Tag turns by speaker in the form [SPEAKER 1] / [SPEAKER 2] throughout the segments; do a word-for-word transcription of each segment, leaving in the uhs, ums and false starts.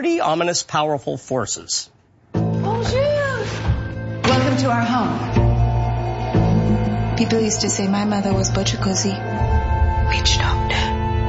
[SPEAKER 1] pretty ominous, powerful forces.
[SPEAKER 2] Bonjour. Welcome to our home. People used to say my mother was Butcher Cozy. Witch doctor.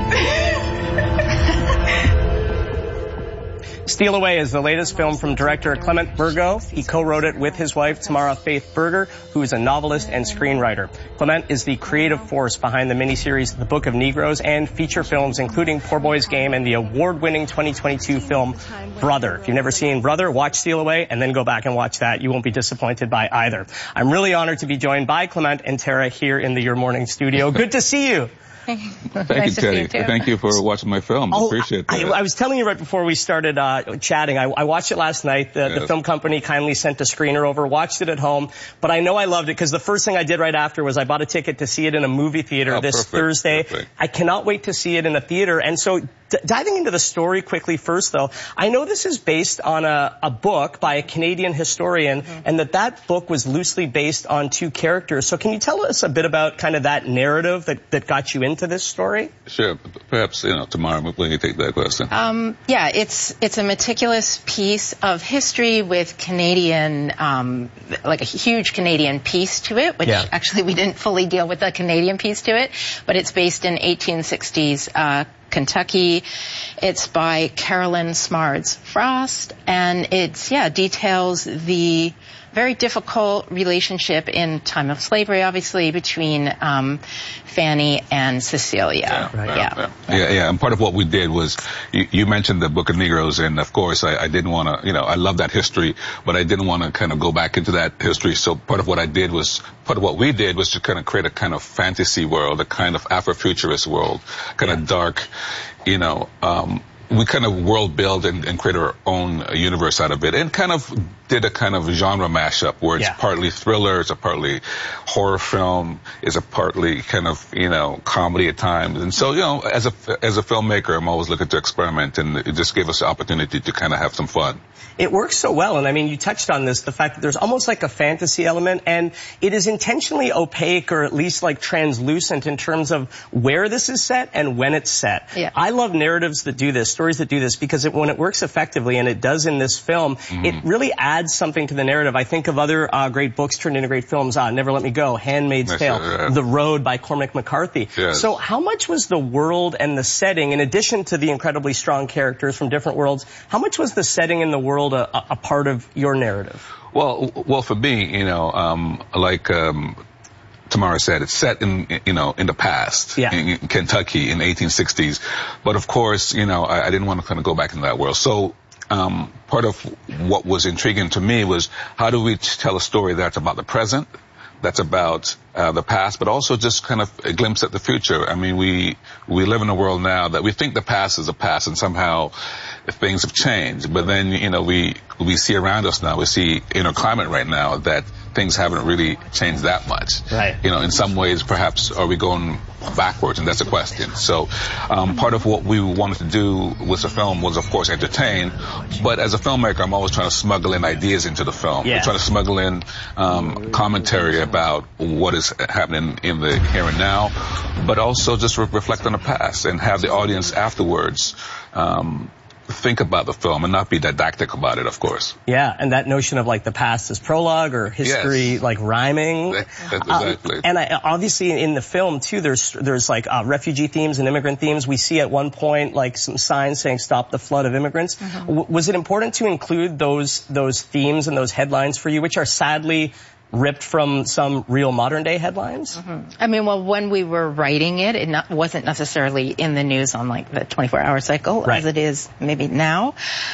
[SPEAKER 1] Steal Away is the latest film from director Clement Burgo. He co-wrote it with his wife, Tamara Faith Berger, who is a novelist and screenwriter. Clement is the creative force behind the miniseries The Book of Negroes and feature films including Poor Boy's Game and the award-winning twenty twenty-two film Brother. If you've never seen Brother, watch Steal Away and then go back and watch that. You won't be disappointed by either. I'm really honored to be joined by Clement and Tara here in the Your Morning studio. Good to see you.
[SPEAKER 3] Thank nice you, Teddy. You Thank you for watching my film.
[SPEAKER 1] Oh,
[SPEAKER 3] Appreciate that.
[SPEAKER 1] I, I was telling you right before we started uh, chatting, I, I watched it last night. The, yes. the film company kindly sent a screener over, watched it at home. But I know I loved it because the first thing I did right after was I bought a ticket to see it in a movie theater
[SPEAKER 3] oh,
[SPEAKER 1] this
[SPEAKER 3] perfect,
[SPEAKER 1] Thursday.
[SPEAKER 3] Perfect.
[SPEAKER 1] I cannot wait to see it in a theater. And so d diving into the story quickly first, though, I know this is based on a, a book by a Canadian historian, mm-hmm. and that that book was loosely based on two characters. So can you tell us a bit about kind of that narrative that, that got you into this story?
[SPEAKER 3] Sure. Perhaps, you know, tomorrow when you take that question.
[SPEAKER 4] Um, yeah, it's it's a meticulous piece of history with Canadian, um, like a huge Canadian piece to it, which
[SPEAKER 1] yeah.
[SPEAKER 4] actually we didn't fully deal with the Canadian piece to it, but it's based in eighteen sixties uh, Kentucky. It's by Carolyn Smards Frost, and it's, yeah, details the very difficult relationship in time of slavery, obviously, between um, Fanny and Cecilia.
[SPEAKER 3] Yeah, right. yeah. Yeah. yeah, yeah. And part of what we did was, you, you mentioned the Book of Negroes, and of course, I, I didn't want to, you know, I love that history, but I didn't want to kind of go back into that history. So part of what I did was, part of what we did was to kind of create a kind of fantasy world, a kind of Afrofuturist world, kind yeah. of dark, you know, um, we kind of world build and, and create our own universe out of it, and kind of did a kind of genre mashup where it's
[SPEAKER 1] yeah.
[SPEAKER 3] partly thriller, it's a partly horror film, it's a partly kind of, you know, comedy at times. And so, you know, as a, as a filmmaker, I'm always looking to experiment, and it just gave us the opportunity to kind of have some fun.
[SPEAKER 1] It works so well, and I mean, you touched on this, the fact that there's almost like a fantasy element, and it is intentionally opaque, or at least like translucent in terms of where this is set and when it's set.
[SPEAKER 4] Yeah.
[SPEAKER 1] I love narratives that do this, stories that do this, because it, when it works effectively, and it does in this film, mm-hmm. it really adds something to the narrative. I think of other uh, great books turned into great films, uh, Never Let Me Go, Handmaid's
[SPEAKER 3] That's
[SPEAKER 1] Tale,
[SPEAKER 3] right.
[SPEAKER 1] The Road by Cormac McCarthy.
[SPEAKER 3] Yes.
[SPEAKER 1] So how much was the world and the setting, in addition to the incredibly strong characters from different worlds, how much was the setting in the world a, a part of your narrative?
[SPEAKER 3] Well, well, for me, you know, um, like um, Tamara said, it's set in, you know, in the past,
[SPEAKER 1] yeah.
[SPEAKER 3] in, in Kentucky in the eighteen sixties. But of course, you know, I, I didn't want to kind of go back into that world. So um, part of what was intriguing to me was, how do we tell a story that's about the present, that's about uh, the past, but also just kind of a glimpse at the future. I mean, we we live in a world now that we think the past is the past, and somehow things have changed. But then, you know, we we see around us now, we see in our climate right now that things haven't really changed that much.
[SPEAKER 1] Right.
[SPEAKER 3] You know, in some ways, perhaps, are we going backwards? And that's a question. So um, part of what we wanted to do with the film was, of course, entertain. But as a filmmaker, I'm always trying to smuggle in ideas into the film.
[SPEAKER 1] Yeah.
[SPEAKER 3] I'm trying to smuggle in um, commentary about what is happening in the here and now, but also just re reflect on the past and have the audience afterwards um, think about the film and not be didactic about it, of course.
[SPEAKER 1] Yeah, and that notion of like the past as prologue, or history
[SPEAKER 3] yes.
[SPEAKER 1] like rhyming.
[SPEAKER 3] Exactly.
[SPEAKER 1] Uh, and I, obviously in the film too, there's there's like uh, refugee themes and immigrant themes. We see at one point like some signs saying "Stop the flood of immigrants." Mm-hmm. W was it important to include those those themes and those headlines for you, which are sadly ripped from some real modern day headlines?
[SPEAKER 4] Mm-hmm. I mean, well, when we were writing it, it not, wasn't necessarily in the news on like the twenty-four hour cycle,
[SPEAKER 1] right.
[SPEAKER 4] as it is maybe now.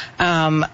[SPEAKER 4] Um,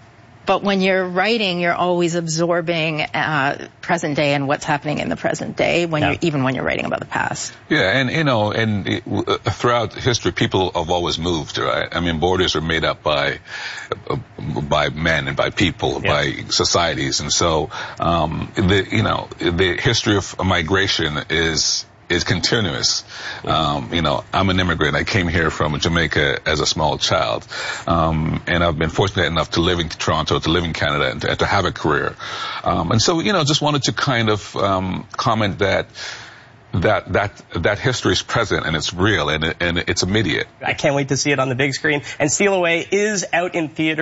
[SPEAKER 4] but when you're writing, you're always absorbing uh, present day and what's happening in the present day, when
[SPEAKER 1] yeah.
[SPEAKER 4] you're, even when you're writing about the past.
[SPEAKER 3] Yeah, and you know, and it, uh, throughout history, people have always moved, right? I mean, borders are made up by uh, by men and by people, yeah. by societies, and so um, the you know the history of migration is. is continuous. Um, you know, I'm an immigrant. I came here from Jamaica as a small child. Um, and I've been fortunate enough to live in Toronto, to live in Canada, and to, to have a career. Um, and so, you know, just wanted to kind of um, comment that that that that history is present, and it's real, and, it, and it's immediate.
[SPEAKER 1] I can't wait to see it on the big screen. And Steal Away is out in theaters.